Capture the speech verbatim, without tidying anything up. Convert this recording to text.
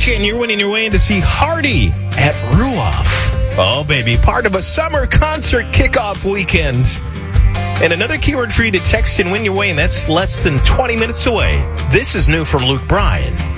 and you're winning your way in to see Hardy at Ruoff. Oh, baby, part of a summer concert kickoff weekend. And another keyword for you to text and win your way, and that's less than twenty minutes away. This is new from Luke Bryan.